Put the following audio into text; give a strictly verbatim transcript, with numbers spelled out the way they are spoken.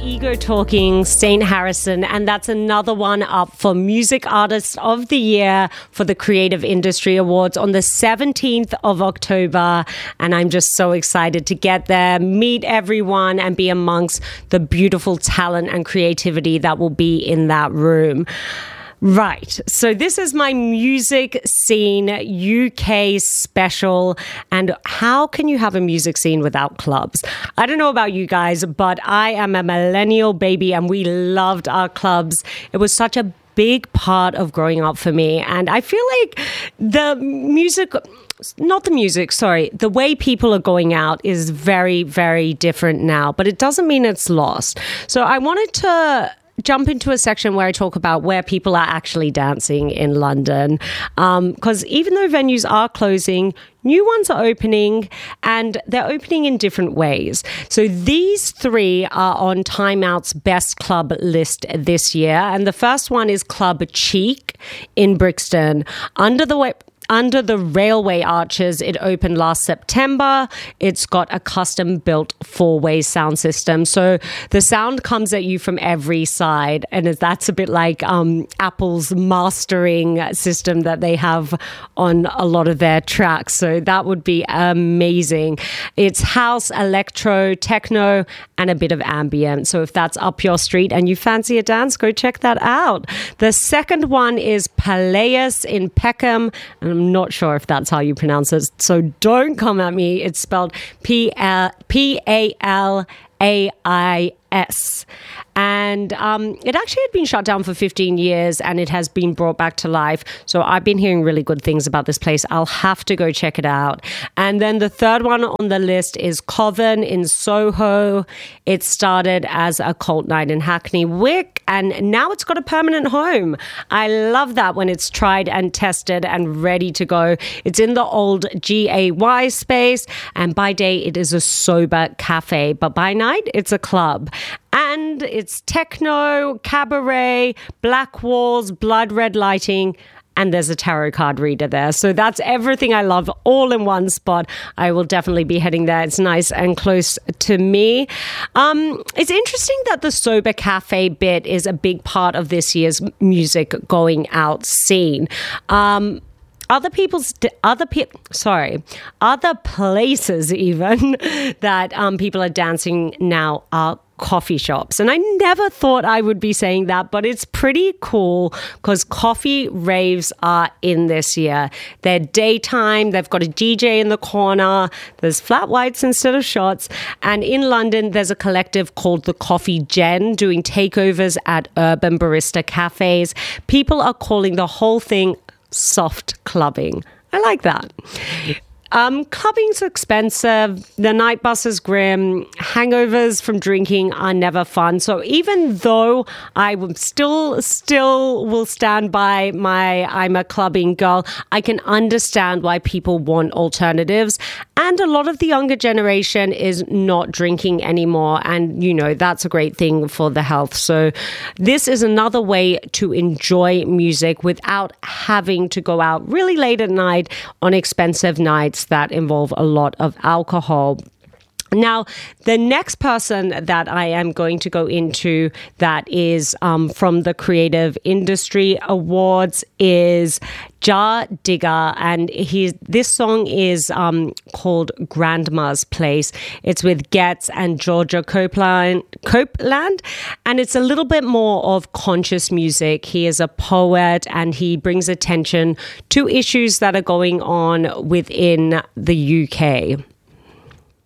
Ego Talking, Saint Harrison, and that's another one up for Music Artist of the Year for the Creative Industry Awards on the seventeenth of October. And I'm just so excited to get there, meet everyone, and be amongst the beautiful talent and creativity that will be in that room. Right. So this is my music scene U K special. And how can you have a music scene without clubs? I don't know about you guys, but I am a millennial baby and we loved our clubs. It was such a big part of growing up for me. And I feel like the music... Not the music, sorry. The way people are going out is very, very different now, but it doesn't mean it's lost. So I wanted to jump into a section where I talk about where people are actually dancing in London. Because um, even though venues are closing, new ones are opening, and they're opening in different ways. So these three are on Time Out's best club list this year. And the first one is Club Cheek in Brixton. Under the way... Under the railway arches, it opened last September. It's got a custom-built four-way sound system. So the sound comes at you from every side. And that's a bit like um, Apple's mastering system that they have on a lot of their tracks. So that would be amazing. It's house, electro, techno, and a bit of ambient. So if that's up your street and you fancy a dance, go check that out. The second one is Palace in Peckham. And I'm not sure if that's how you pronounce it, so don't come at me. It's spelled P A L A I S. And um, it actually had been shut down for fifteen years and it has been brought back to life. So I've been hearing really good things about this place. I'll have to go check it out. And then the third one on the list is Coven in Soho. It started as a cult night in Hackney Wick and now it's got a permanent home. I love that when it's tried and tested and ready to go. It's in the old G A Y space, and by day it is a sober cafe, but by night it's a club. And it's techno, cabaret, black walls, blood red lighting, and there's a tarot card reader there. So that's everything I love all in one spot. I will definitely be heading there. It's nice and close to me. Um, it's interesting that the sober cafe bit is a big part of this year's music going out scene. Um, Other people's, other people, sorry, other places even that um, people are dancing now are coffee shops. And I never thought I would be saying that, but it's pretty cool because coffee raves are in this year. They're daytime. They've got a D J in the corner. There's flat whites instead of shots. And in London, there's a collective called the Coffee Gen doing takeovers at urban barista cafes. People are calling the whole thing soft clubbing. I like that. Um, clubbing's expensive. The night bus is grim. Hangovers from drinking are never fun. So even though I will still, still will stand by my I'm a clubbing girl, I can understand why people want alternatives. And a lot of the younger generation is not drinking anymore. And, you know, that's a great thing for the health. So this is another way to enjoy music without having to go out really late at night on expensive nights that involve a lot of alcohol. Now, the next person that I am going to go into that is um, from the Creative Industry Awards is Jah Digga, and he, this song is um, called Grandma's Place. It's with Getz and Georgia Copeland, Copeland, and it's a little bit more of conscious music. He is a poet, and he brings attention to issues that are going on within the U K.